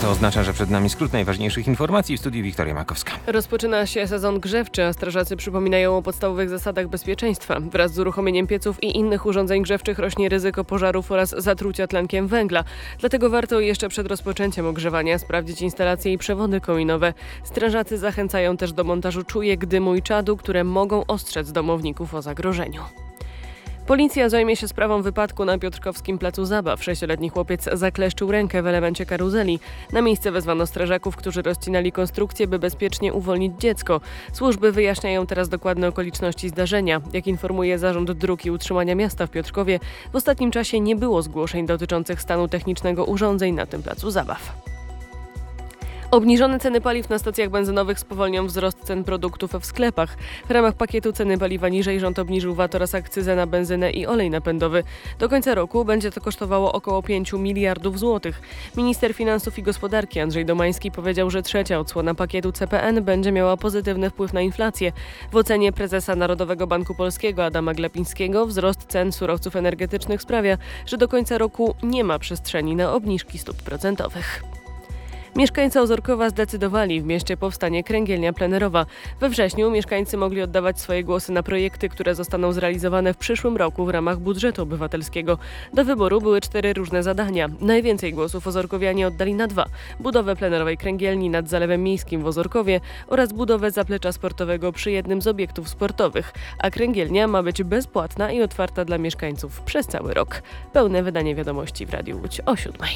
to oznacza, że przed nami skrót najważniejszych informacji. W studiu Wiktoria Makowska. Rozpoczyna się sezon grzewczy, a strażacy przypominają o podstawowych zasadach bezpieczeństwa. Wraz z uruchomieniem pieców i innych urządzeń grzewczych rośnie ryzyko pożarów oraz zatrucia tlenkiem węgla. Dlatego warto jeszcze przed rozpoczęciem ogrzewania sprawdzić instalacje i przewody kominowe. Strażacy zachęcają też do montażu czujek dymu i czadu, które mogą ostrzec domowników o zagrożeniu. Policja zajmie się sprawą wypadku na Piotrkowskim placu zabaw. 6-letni chłopiec zakleszczył rękę w elemencie karuzeli. Na miejsce wezwano strażaków, którzy rozcinali konstrukcję, by bezpiecznie uwolnić dziecko. Służby wyjaśniają teraz dokładne okoliczności zdarzenia. Jak informuje Zarząd Dróg i Utrzymania Miasta w Piotrkowie, w ostatnim czasie nie było zgłoszeń dotyczących stanu technicznego urządzeń na tym placu zabaw. Obniżone ceny paliw na stacjach benzynowych spowolnią wzrost cen produktów w sklepach. W ramach pakietu ceny paliwa niżej rząd obniżył VAT oraz akcyzę na benzynę i olej napędowy. Do końca roku będzie to kosztowało około 5 miliardów złotych. Minister Finansów i Gospodarki Andrzej Domański powiedział, że trzecia odsłona pakietu CPN będzie miała pozytywny wpływ na inflację. W ocenie prezesa Narodowego Banku Polskiego Adama Glapińskiego wzrost cen surowców energetycznych sprawia, że do końca roku nie ma przestrzeni na obniżki stóp procentowych. Mieszkańcy Ozorkowa zdecydowali, w mieście powstanie kręgielnia plenerowa. We wrześniu mieszkańcy mogli oddawać swoje głosy na projekty, które zostaną zrealizowane w przyszłym roku w ramach budżetu obywatelskiego. Do wyboru były 4 różne zadania. Najwięcej głosów ozorkowianie oddali na 2. Budowę plenerowej kręgielni nad Zalewem Miejskim w Ozorkowie oraz budowę zaplecza sportowego przy jednym z obiektów sportowych. A kręgielnia ma być bezpłatna i otwarta dla mieszkańców przez cały rok. Pełne wydanie wiadomości w Radiu Łódź o 7:00.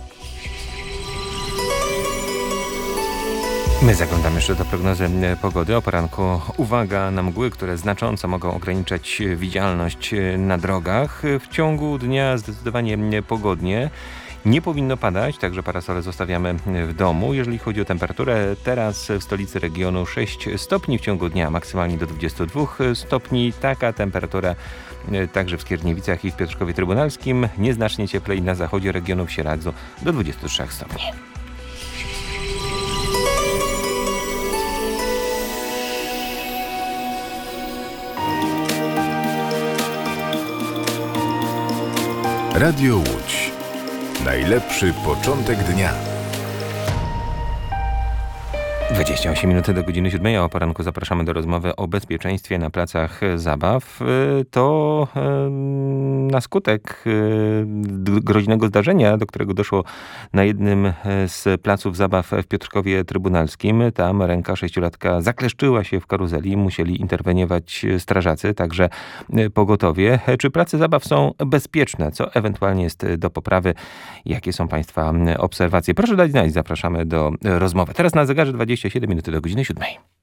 My zaglądamy jeszcze do prognozy pogody. O poranku uwaga na mgły, które znacząco mogą ograniczać widzialność na drogach. W ciągu dnia zdecydowanie pogodnie. Nie powinno padać, także parasole zostawiamy w domu. Jeżeli chodzi o temperaturę, teraz w stolicy regionu 6 stopni, w ciągu dnia maksymalnie do 22 stopni. Taka temperatura także w Skierniewicach i w Piotrkowie Trybunalskim. Nieznacznie cieplej na zachodzie regionu w Sieradzu do 23 stopni. Radio Łódź. Najlepszy początek dnia. 28 minut do godziny 7. O poranku zapraszamy do rozmowy o bezpieczeństwie na placach zabaw. To na skutek groźnego zdarzenia, do którego doszło na jednym z placów zabaw w Piotrkowie Trybunalskim. Tam ręka 6-latka zakleszczyła się w karuzeli. Musieli interweniować strażacy, także pogotowie. Czy place zabaw są bezpieczne? Co ewentualnie jest do poprawy? Jakie są Państwa obserwacje? Proszę dać znać. Zapraszamy do rozmowy. Teraz na zegarze 27 minuty do godziny 7.